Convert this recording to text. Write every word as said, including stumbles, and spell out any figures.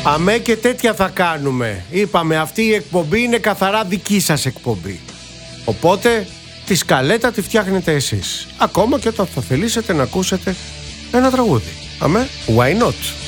Αμέ και τέτοια θα κάνουμε. Είπαμε, αυτή η εκπομπή είναι καθαρά δική σας εκπομπή. Οπότε τη σκαλέτα τη φτιάχνετε εσείς. Ακόμα και όταν θα θελήσετε να ακούσετε ένα τραγούδι. Αμέ, why not?